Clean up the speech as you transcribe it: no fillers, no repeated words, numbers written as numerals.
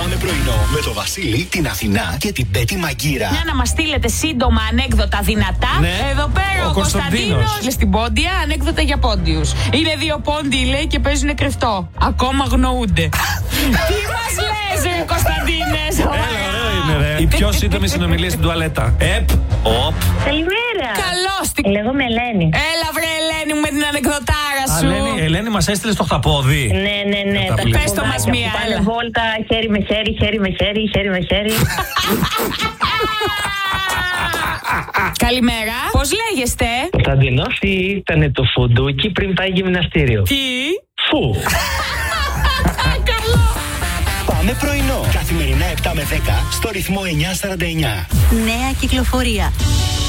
Πάμε πρωινό με το Βασίλη, την Αθηνά και την Πέτη Μαγκύρα. Για να μας στείλετε σύντομα ανέκδοτα δυνατά. Ναι. Εδώ πέρα ο Κωνσταντίνος στην Πόντια, ανέκδοτα για πόντιους. Είναι 2 πόντιοι, λέει, και παίζουν κρυφτό. Ακόμα αγνοούνται. Τι μας λες, ρε Κωνσταντίνες? Ωραίο είναι, ρε. Η πιο σύντομη συνομιλία στην τουαλέτα. Οπ. Καλημέρα. Καλώς την. Λέγομαι Ελένη. Έλα, βρε Ελένη μου, με την ανεκδοτάρα σου. Ελένη μας έστειλε στο χταπόδι. Ναι. Πες το μας μία, Πάνε έλα. βόλτα, χέρι με χέρι, χέρι με χέρι, χέρι με χέρι. Καλημέρα. Πώς λέγεστε? Κωνσταντινός ήταν το φουντούκι πριν πάει γυμναστήριο. Τι? Φου. Καλό. Πάμε πρωινό. Καθημερινά 7 με 10 στο ρυθμό 949. Νέα κυκλοφορία.